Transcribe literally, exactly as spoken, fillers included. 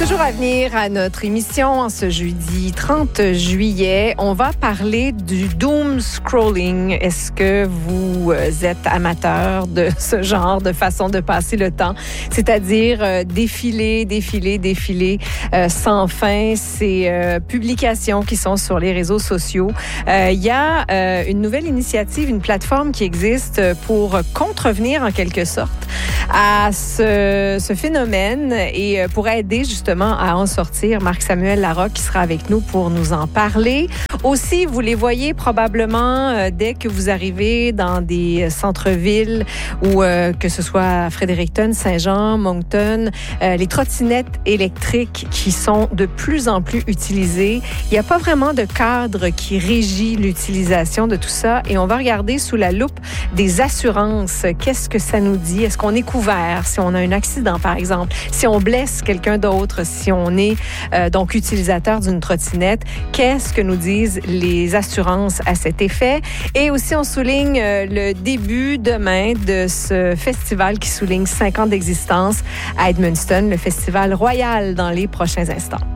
Toujours à venir à notre émission en ce jeudi trente juillet, on va parler du doom scrolling. Est-ce que vous êtes amateur de ce genre de façon de passer le temps? C'est-à-dire euh, défiler, défiler, défiler euh, sans fin ces euh, publications qui sont sur les réseaux sociaux. Euh, il y a euh, une nouvelle initiative, une plateforme qui existe pour contrevenir en quelque sorte à ce, ce phénomène et pour aider justement à en sortir. Marc-Samuel Larocque qui sera avec nous pour nous en parler. Aussi, vous les voyez probablement euh, dès que vous arrivez dans des centres-villes ou euh, que ce soit à Fredericton, Saint-Jean, Moncton, euh, les trottinettes électriques qui sont de plus en plus utilisées. Il n'y a pas vraiment de cadre qui régit l'utilisation de tout ça et on va regarder sous la loupe des assurances. Qu'est-ce que ça nous dit? Est-ce qu'on est couvert si on a un accident, par exemple? Si on blesse quelqu'un d'autre, si on est euh, donc utilisateur d'une trottinette, qu'est-ce que nous disent les assurances à cet effet? Et aussi, on souligne euh, le début demain de ce festival qui souligne cinq ans d'existence à Edmundston, le Festival Royal, dans les prochains instants.